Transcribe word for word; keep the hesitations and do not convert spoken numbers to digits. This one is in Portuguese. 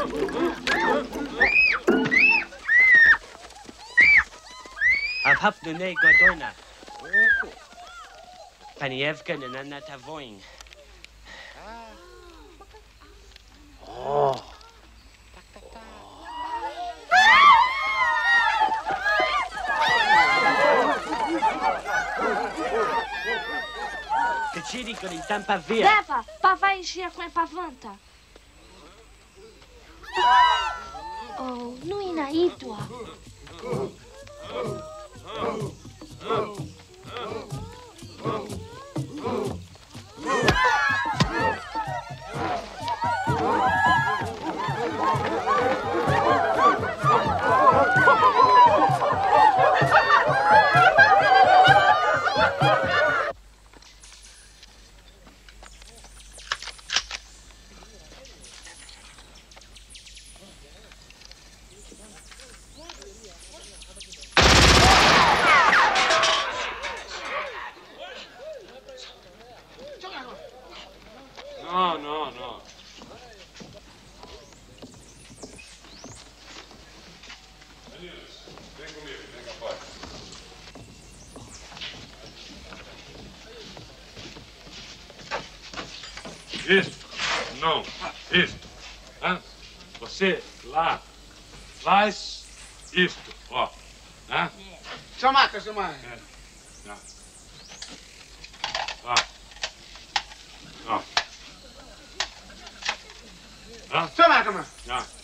Hapnunei Godona. Panievka na Tavoin. Oh. Kachiri con il tampa via. Leva, pá vai encher com a pavanta. Oh, não é na itua. No, no, no. Vem comigo, vem cá fora. Isto, não, isto. Hã? Você lá faz isto, ó. Hã? Chamaca, chamaca. É. Tá. Ó. Ó. Hã? Chamaca, mano. Já.